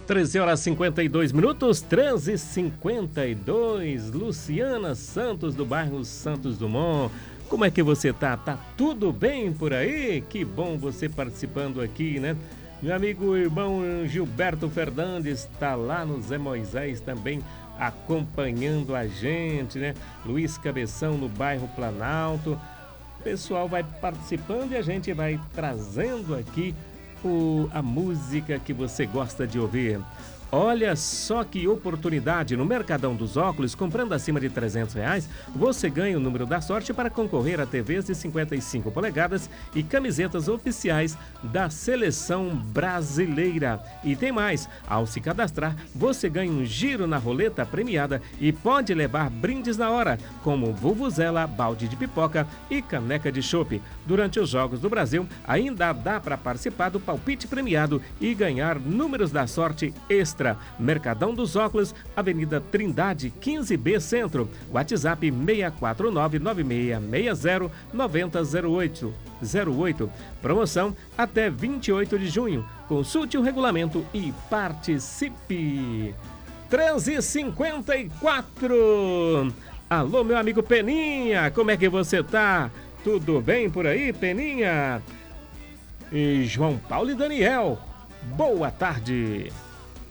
13 horas 52 minutos, 13h52. Luciana Santos, do bairro Santos Dumont. Como é que você tá? Tá tudo bem por aí? Que bom você participando aqui, né? Meu amigo irmão Gilberto Fernandes está lá no Zé Moisés também acompanhando a gente, né? Luiz Cabeção no bairro Planalto. O pessoal vai participando e a gente vai trazendo aqui a música que você gosta de ouvir. Olha só que oportunidade! No Mercadão dos Óculos, comprando acima de R$300, você ganha o número da sorte para concorrer a TVs de 55 polegadas e camisetas oficiais da Seleção Brasileira. E tem mais! Ao se cadastrar, você ganha um giro na roleta premiada e pode levar brindes na hora, como vuvuzela, balde de pipoca e caneca de chopp. Durante os Jogos do Brasil, ainda dá para participar do palpite premiado e ganhar números da sorte extra. Mercadão dos Óculos, Avenida Trindade, 15B Centro. WhatsApp 649-9660-9008. Promoção até 28 de junho. Consulte o regulamento e participe. 13h54. Alô, meu amigo Peninha, como é que você tá? Tudo bem por aí, Peninha? E João Paulo e Daniel, boa tarde.